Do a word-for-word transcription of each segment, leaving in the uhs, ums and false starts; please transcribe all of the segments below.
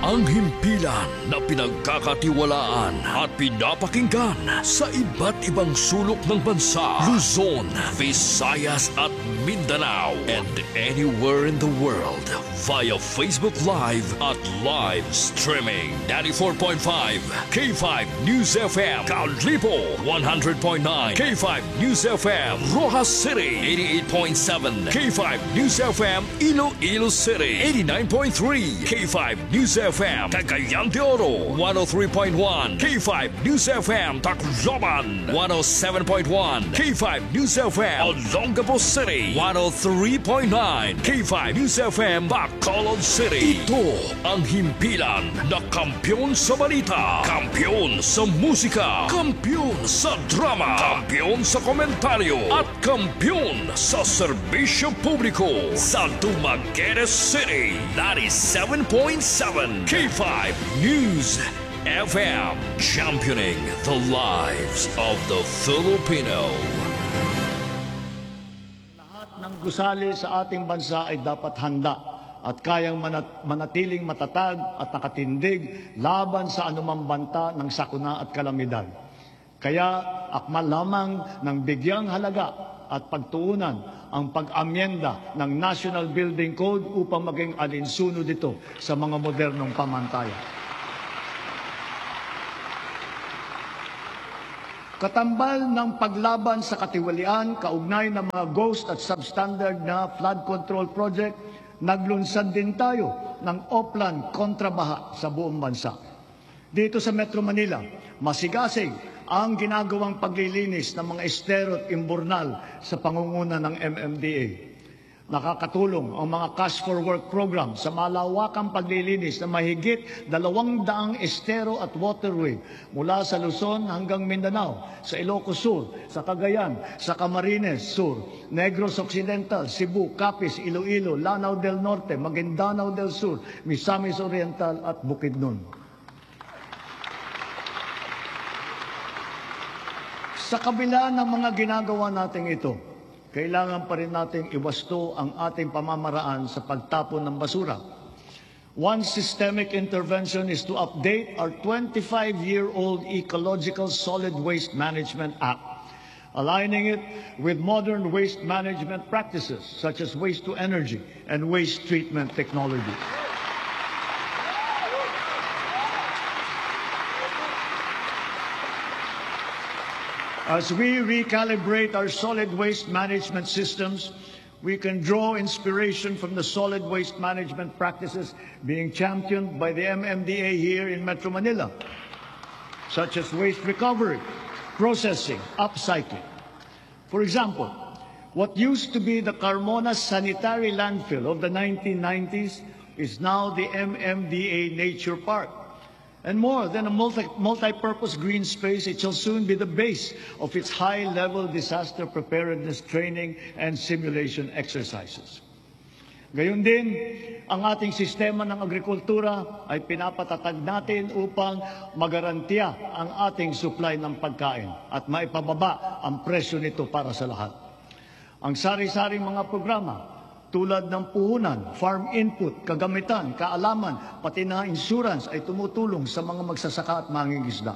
Ang himpilan na pinagkakatiwalaan at pinapakinggan sa iba't ibang sulok ng bansa, Luzon, Visayas at Mindanao, and anywhere in the world via Facebook Live at live streaming. ninety-four point five K five News F M, Kalipo, one hundred point nine K five News F M, Rojas City, eighty-eight point seven K five News F M, Iloilo City, eighty-nine point three K five News F M, Cagayan de Oro, one oh three point one K five News F M, Tacloban, one oh seven point one K five News F M, Olongapo City, one oh three point nine K five News F M, Bacolod City. Ito ang himpilan na kampyon sa balita, kampyon sa musika, kampyon sa drama, kampyon sa komentaryo, at kampyon sa serbisyo publiko sa Dumaguete City, ninety-seven point seven K five News F M, championing the lives of the Filipino. Lahat ng gusali sa ating bansa ay dapat handa at kayang manat manatiling matatag at nakatindig laban sa anumang banta ng sakuna at kalamidad. Kaya akmal lamang ng bigyang halaga at pagtuunan ang pag-amyenda ng National Building Code upang maging alinsunod ito sa mga modernong pamantayan. Katambal ng paglaban sa katiwalian, kaugnay ng mga ghost at substandard na flood control project, naglunsad din tayo ng Oplan kontrabaha sa buong bansa. Dito sa Metro Manila, masigasig ang ginagawang paglilinis ng mga estero at imburnal sa pangunguna ng M M D A. Nakakatulong ang mga Cash for Work program sa malawakang paglilinis na mahigit dalawang daang estero at waterway mula sa Luzon hanggang Mindanao, sa Ilocos Sur, sa Cagayan, sa Camarines Sur, Negros Occidental, Cebu, Capiz, Iloilo, Lanao del Norte, Maguindanao del Sur, Misamis Oriental at Bukidnon. Sa kabila ng mga ginagawa natin ito, kailangan pa rin nating iwasto ang ating pamamaraan sa pagtapon ng basura. One systemic intervention is to update our twenty-five-year-old Ecological Solid Waste Management Act, aligning it with modern waste management practices such as waste-to-energy and waste treatment technology. As we recalibrate our solid waste management systems, we can draw inspiration from the solid waste management practices being championed by the M M D A here in Metro Manila, such as waste recovery, processing, upcycling. For example, what used to be the Carmona Sanitary Landfill of the nineteen nineties is now the M M D A Nature Park. And more than a multi multi-purpose green space, it shall soon be the base of its high-level disaster preparedness training and simulation exercises. Gayon din, ang ating sistema ng agrikultura ay pinapatatag natin upang magarantiya ang ating supply ng pagkain at maipababa ang presyo nito para sa lahat. Ang sari-saring mga programa tulad ng puhunan, farm input, kagamitan, kaalaman, pati na insurance ay tumutulong sa mga magsasaka at mangingisda.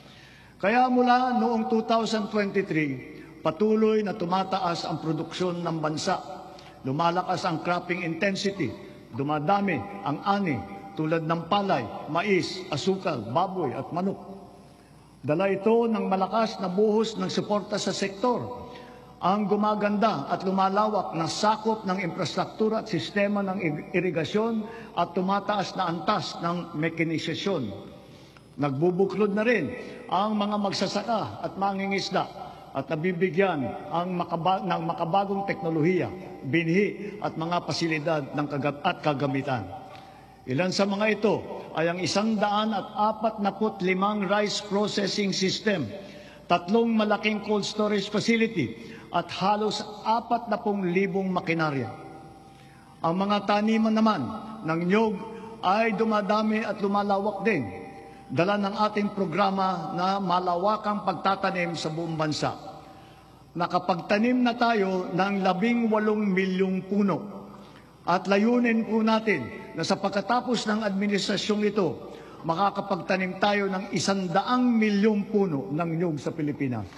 Kaya mula noong two thousand twenty-three, patuloy na tumataas ang produksyon ng bansa. Lumalakas ang cropping intensity, dumadami ang ani tulad ng palay, mais, asukal, baboy at manok. Dala ito ng malakas na buhos ng suporta sa sektor, ang gumaganda at lumalawak na sakop ng infrastruktura at sistema ng irigasyon at tumataas na antas ng mekanizasyon. Nagbubuklod na rin ang mga magsasaka at mangingisda at nabibigyan ang makaba ng makabagong teknolohiya, binhi at mga pasilidad ng kagab at kagamitan. Ilan sa mga ito ay ang isang daan at apat na limang rice processing system, tatlong malaking cold storage facility, at halos apat na pong libong makinarya. Ang mga taniman naman ng niyog ay dumadami at lumalawak din, dala ng ating programa na malawakang pagtatanim sa buong bansa. Nakapagtanim na tayo ng labing walong milyong puno At layunin po natin na sa pagkatapos ng administrasyong ito, makakapagtanim tayo ng isandaang milyong puno ng nyug sa Pilipinas.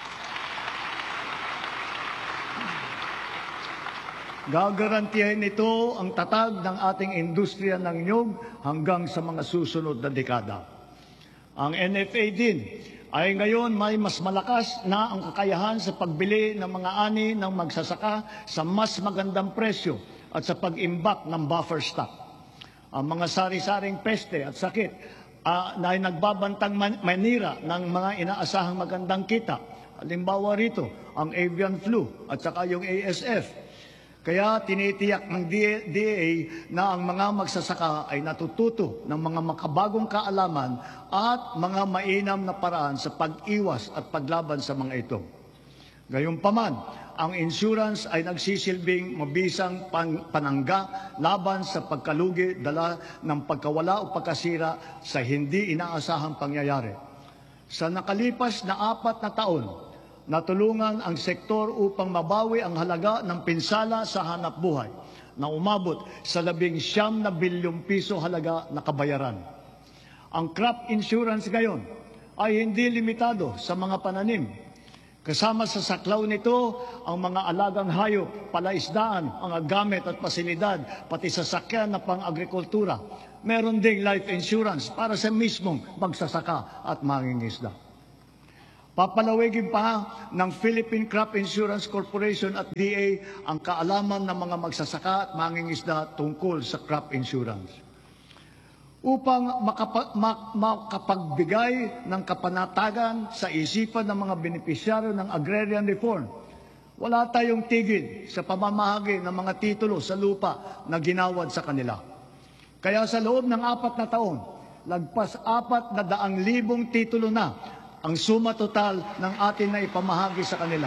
Gagarantiyahin ito ang tatag ng ating industriya ng nyug hanggang sa mga susunod na dekada. Ang N F A din ay ngayon may mas malakas na ang kakayahan sa pagbili ng mga ani ng magsasaka sa mas magandang presyo at sa pag-imbak ng buffer stock. Ang mga sari-saring peste at sakit uh, na ay nagbabantang man manira ng mga inaasahang magandang kita. Halimbawa rito, ang avian flu at saka yung A S F. Kaya tinitiyak ng D A na ang mga magsasaka ay natututo ng mga makabagong kaalaman at mga mainam na paraan sa pag-iwas at paglaban sa mga ito. Gayunpaman, ang insurance ay nagsisilbing mabisang pan panangga laban sa pagkalugi dala ng pagkawala o pagkasira sa hindi inaasahang pangyayari. Sa nakalipas na apat na taon, natulungan ang sektor upang mabawi ang halaga ng pinsala sa hanap buhay na umabot sa labing siyam na bilyong piso halaga na kabayaran. Ang crop insurance ngayon ay hindi limitado sa mga pananim. Kasama sa saklaw nito ang mga alagang hayop, palaisdaan, ang gamit at pasilidad, pati sasakyan na pang-agrikultura. Meron ding life insurance para sa mismong magsasaka at mangingisda. Papalawigin pa ng Philippine Crop Insurance Corporation at D A ang kaalaman ng mga magsasaka at mangingisda tungkol sa crop insurance. Upang makapa mak makapagbigay ng kapanatagan sa isipan ng mga benepisyaryo ng agrarian reform, wala tayong tigil sa pamamahagi ng mga titulo sa lupa na ginawad sa kanila. Kaya sa loob ng apat na taon, lagpas apat na daang libong titulo na ang suma total ng atin na ipamahagi sa kanila,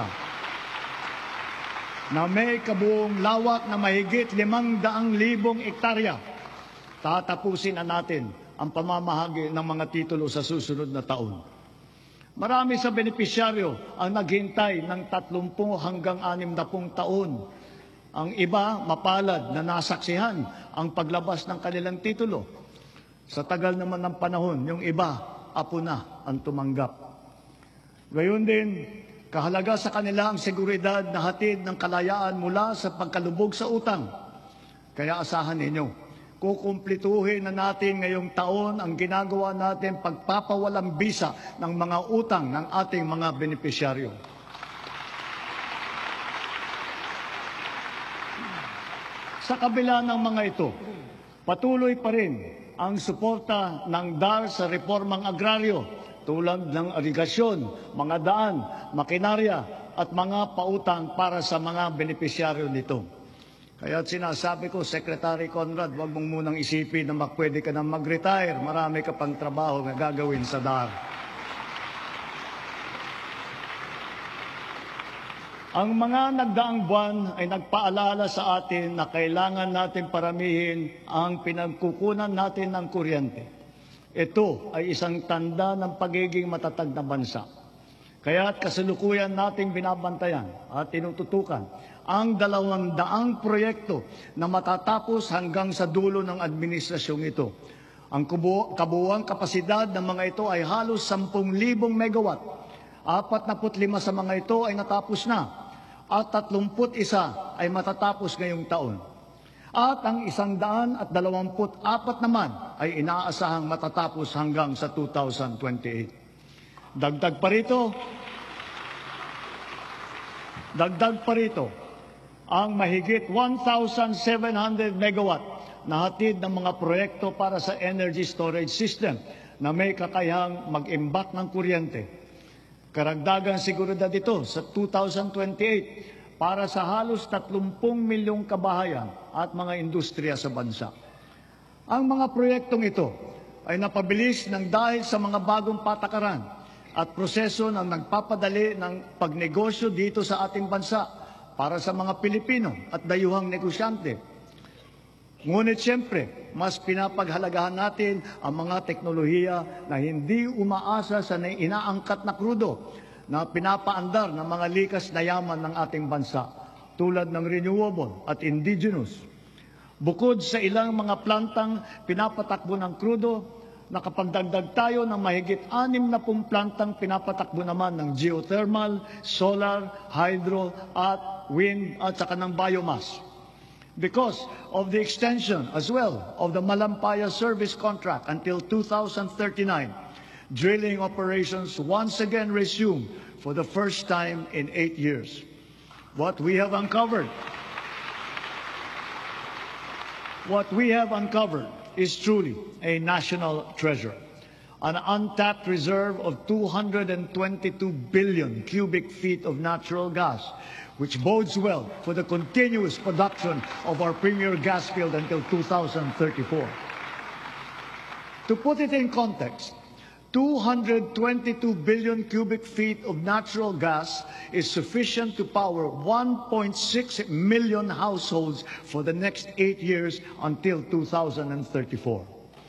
na may kabuong lawak na mahigit limang daang libong ektarya. Tatapusin na natin ang pamamahagi ng mga titulo sa susunod na taon. Marami sa benepisyaryo ang naghintay ng tatlumpu hanggang anim na pung taon. Ang iba mapalad na nasaksihan ang paglabas ng kanilang titulo. Sa tagal naman ng panahon, yung iba apo na ang tumanggap. Gayon din, kahalaga sa kanila ang seguridad na hatid ng kalayaan mula sa pagkalubog sa utang. Kaya asahan ninyo, kukumplituhin na natin ngayong taon ang ginagawa natin pagpapawalang bisa ng mga utang ng ating mga benepisyaryo. Sa kabila ng mga ito, patuloy pa rin ang suporta ng D A R sa reformang agraryo tulad ng irigasyon, mga daan, makinarya at mga pautang para sa mga benepisyaryo nito. Kaya sinasabi ko, Secretary Conrad, huwag mong munang isipin na pwede ka na mag-retire. Marami ka pang trabaho na gagawin sa D A R. Ang mga nagdaang buwan ay nagpaalala sa atin na kailangan natin paramihin ang pinagkukunan natin ng kuryente. Ito ay isang tanda ng pagiging matatag na bansa. Kaya't kasalukuyan nating binabantayan at tinututukan ang dalawang daang proyekto na matatapos hanggang sa dulo ng administrasyong ito. Ang kabuuang kapasidad ng mga ito ay halos sampung libong megawatt. Apat na put lima sa mga ito ay natapos na at tatlumput isa ay matatapos ngayong taon. At ang isang daan at dalawamput apat naman ay inaasahang matatapos hanggang sa two thousand twenty-eight. Dagdag pa rito, dagdag pa rito, ang mahigit one thousand seven hundred megawatt na hatid ng mga proyekto para sa energy storage system na may kakayahang mag-imbak ng kuryente. Karagdagang seguridad ito sa two thousand twenty-eight para sa halos tatlumpung milyong kabahayan at mga industriya sa bansa. Ang mga proyektong ito ay napabilis ng dahil sa mga bagong patakaran at proseso na nagpapadali ng pagnegosyo dito sa ating bansa para sa mga Pilipino at dayuhang negosyante. Ngunit siyempre, mas pinapaghalagahan natin ang mga teknolohiya na hindi umaasa sa inaangkat na krudo na pinapaandar ng mga likas na yaman ng ating bansa tulad ng renewable at indigenous. Bukod sa ilang mga plantang pinapatakbo ng krudo, nakapagdagdag tayo ng mahigit anim na pung plantang pinapatakbo naman ng geothermal, solar, hydro, at wind at saka ng biomass. Because of the extension as well of the Malampaya service contract until two thousand thirty-nine, drilling operations once again resumed for the first time in eight years. What we have uncovered, what we have uncovered is truly a national treasure, an untapped reserve of two hundred twenty-two billion cubic feet of natural gas, which bodes well for the continuous production of our premier gas field until two thousand thirty-four. To put it in context, two hundred twenty-two billion cubic feet of natural gas is sufficient to power one point six million households for the next eight years until two thousand thirty-four.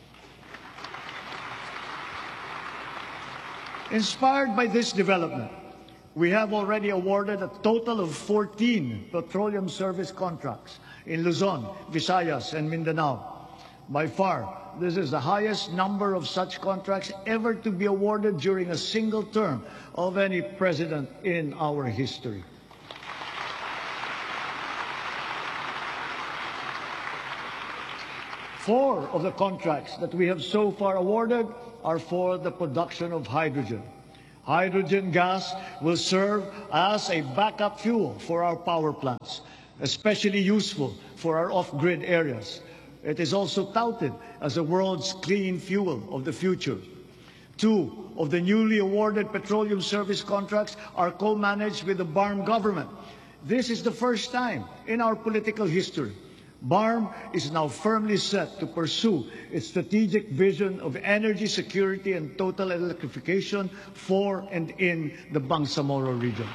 Inspired by this development, we have already awarded a total of fourteen petroleum service contracts in Luzon, Visayas, and Mindanao. By far, this is the highest number of such contracts ever to be awarded during a single term of any president in our history. Four of the contracts that we have so far awarded are for the production of hydrogen. Hydrogen gas will serve as a backup fuel for our power plants, especially useful for our off-grid areas. It is also touted as the world's clean fuel of the future. Two of the newly awarded petroleum service contracts are co-managed with the B A R M government. This is the first time in our political history. B A R M is now firmly set to pursue its strategic vision of energy security and total electrification for and in the Bangsamoro region.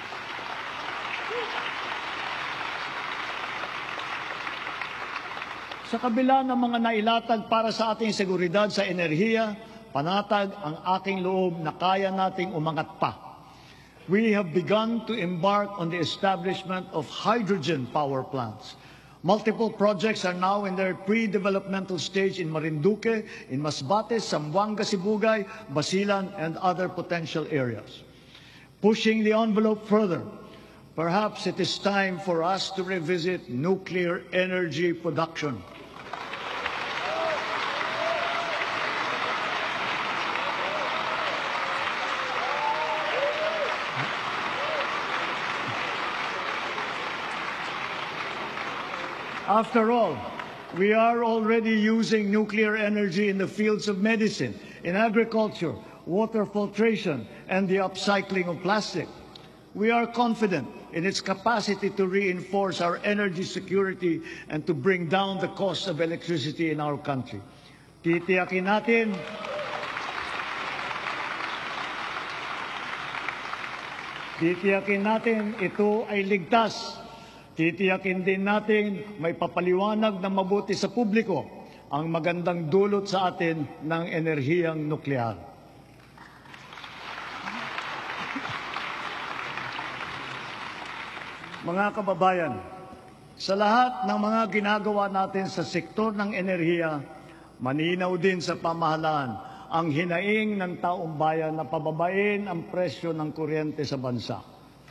Sa kabila ng mga nailatag para sa ating seguridad sa enerhiya, panatag ang aking loob na kaya nating umangat pa. We have begun to embark on the establishment of hydrogen power plants. Multiple projects are now in their pre-developmental stage in Marinduque, in Masbate, Zamboanga, Sibugay, Basilan, and other potential areas. Pushing the envelope further, perhaps it is time for us to revisit nuclear energy production. After all, we are already using nuclear energy in the fields of medicine, in agriculture, water filtration, and the upcycling of plastic. We are confident in its capacity to reinforce our energy security and to bring down the cost of electricity in our country. Titiyakin natin Titiyakin natin ito ay ligtas. Titiyakin din natin may papaliwanag na mabuti sa publiko ang magandang dulot sa atin ng enerhiyang nuklear. Mga kababayan, sa lahat ng mga ginagawa natin sa sektor ng enerhiya, maninaw din sa pamahalaan ang hinaing ng taong bayan na pababain ang presyo ng kuryente sa bansa.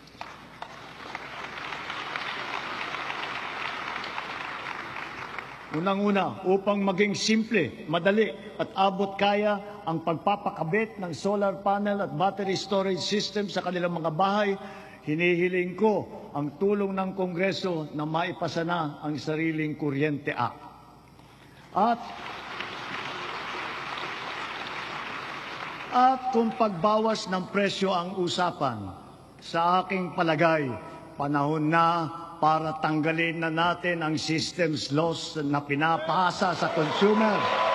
Unang-una, upang maging simple, madali at abot kaya ang pagpapakabit ng solar panel at battery storage system sa kanilang mga bahay, hinihiling ko ang tulong ng Kongreso na maipasa na ang Sariling Kuryente Act. At, at kung pagbawas ng presyo ang usapan, sa aking palagay, panahon na para tanggalin na natin ang systems loss na pinapasa sa consumer.